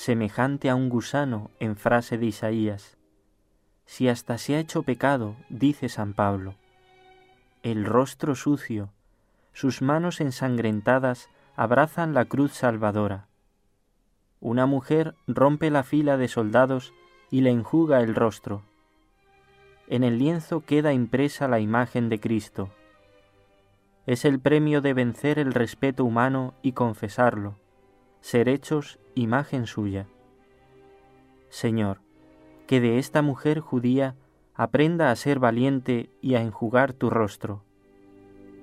semejante a un gusano en frase de Isaías. Si hasta se ha hecho pecado, dice San Pablo. El rostro sucio, sus manos ensangrentadas abrazan la cruz salvadora. Una mujer rompe la fila de soldados y le enjuga el rostro. En el lienzo queda impresa la imagen de Cristo. Es el premio de vencer el respeto humano y confesarlo, ser hechos imagen suya. Señor, que de esta mujer judía aprenda a ser valiente y a enjugar tu rostro.